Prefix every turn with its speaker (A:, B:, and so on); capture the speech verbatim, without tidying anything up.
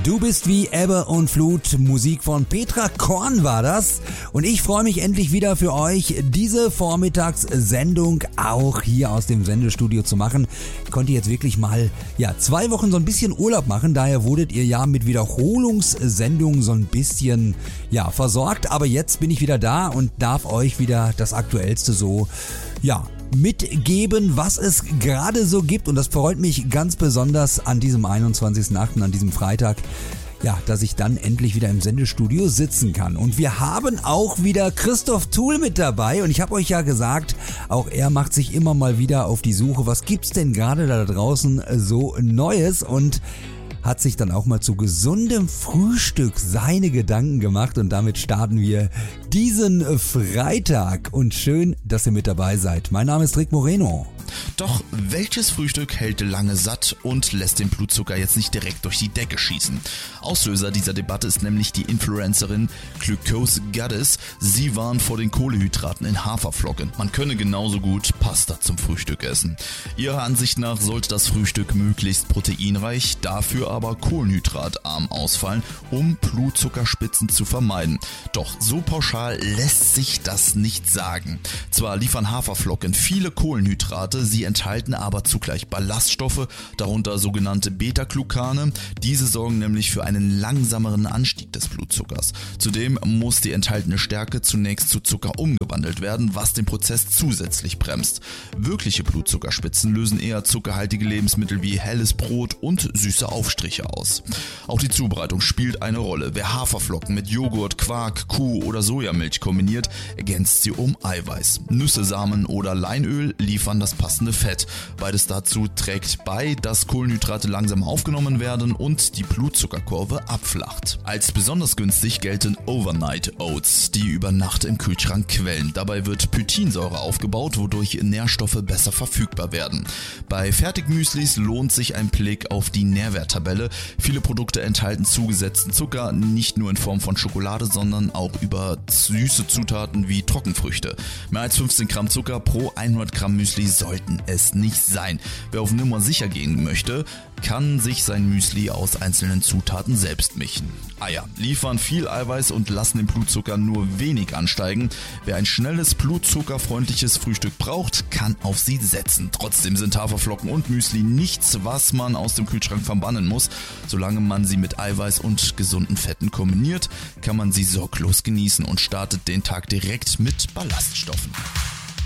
A: Du bist wie Ebbe und Flut. Musik von Petra Korn war das. Und ich freue mich endlich wieder für euch, diese Vormittagssendung auch hier aus dem Sendestudio zu machen. Ich konnte jetzt wirklich mal ja zwei Wochen so ein bisschen Urlaub machen. Daher wurdet ihr ja mit Wiederholungssendungen so ein bisschen ja versorgt. Aber jetzt bin ich wieder da und darf euch wieder das Aktuellste so ja mitgeben, was es gerade so gibt, und das freut mich ganz besonders an diesem einundzwanzigsten achten, an diesem Freitag, ja, dass ich dann endlich wieder im Sendestudio sitzen kann. Und wir haben auch wieder Christoph Thuhl mit dabei, und ich habe euch ja gesagt, auch er macht sich immer mal wieder auf die Suche, was gibt's denn gerade da draußen so Neues, und hat sich dann auch mal zu gesundem Frühstück seine Gedanken gemacht, und damit starten wir diesen Freitag, und schön, dass ihr mit dabei seid. Mein Name ist Rick Moreno.
B: Doch welches Frühstück hält lange satt und lässt den Blutzucker jetzt nicht direkt durch die Decke schießen? Auslöser dieser Debatte ist nämlich die Influencerin Glucose Goddess. Sie warnt vor den Kohlenhydraten in Haferflocken. Man könne genauso gut Pasta zum Frühstück essen. Ihrer Ansicht nach sollte das Frühstück möglichst proteinreich, dafür aber kohlenhydratarm ausfallen, um Blutzuckerspitzen zu vermeiden. Doch so pauschal lässt sich das nicht sagen. Zwar liefern Haferflocken viele Kohlenhydrate, sie enthalten aber zugleich Ballaststoffe, darunter sogenannte Beta-Glucane. Diese sorgen nämlich für einen langsameren Anstieg des Blutzuckers. Zudem muss die enthaltene Stärke zunächst zu Zucker umgewandelt werden, was den Prozess zusätzlich bremst. Wirkliche Blutzuckerspitzen lösen eher zuckerhaltige Lebensmittel wie helles Brot und süße Aufstriche aus. Auch die Zubereitung spielt eine Rolle. Wer Haferflocken mit Joghurt, Quark, Kuh- oder Sojamilch kombiniert, ergänzt sie um Eiweiß. Nüsse, Samen oder Leinöl liefern das passende Fett. Beides dazu trägt bei, dass Kohlenhydrate langsam aufgenommen werden und die Blutzuckerkurve abflacht. Als besonders günstig gelten Overnight Oats, die über Nacht im Kühlschrank quellen. Dabei wird Phytinsäure aufgebaut, wodurch Nährstoffe besser verfügbar werden. Bei Fertigmüslis lohnt sich ein Blick auf die Nährwerttabelle. Viele Produkte enthalten zugesetzten Zucker, nicht nur in Form von Schokolade, sondern auch über süße Zutaten wie Trockenfrüchte. Mehr als fünfzehn Gramm Zucker pro hundert Gramm Müsli sollten es nicht sein. Wer auf Nummer sicher gehen möchte, kann sich sein Müsli aus einzelnen Zutaten selbst mischen. Eier liefern viel Eiweiß und lassen den Blutzucker nur wenig ansteigen. Wer ein schnelles, blutzuckerfreundliches Frühstück braucht, kann auf sie setzen. Trotzdem sind Haferflocken und Müsli nichts, was man aus dem Kühlschrank verbannen muss. Solange man sie mit Eiweiß und gesunden Fetten kombiniert, kann man sie sorglos genießen und startet den Tag direkt mit Ballaststoffen.